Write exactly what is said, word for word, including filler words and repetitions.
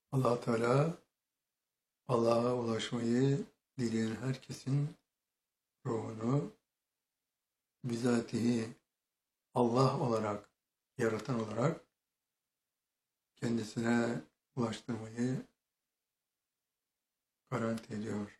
Allah Teala Allah'a ulaşmayı dileyen herkesin ruhunu bizatihi Allah olarak, yaratan olarak kendisine ulaştırmayı garanti ediyor.